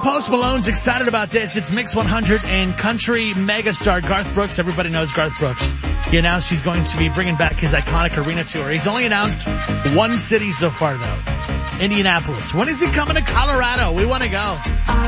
Post Malone's excited about this. It's Mix 100 and country megastar Garth Brooks. Everybody knows Garth Brooks. He announced he's going to be bringing back his iconic arena tour. He's only announced one city so far, though. Indianapolis. When is he coming to Colorado? We want to go.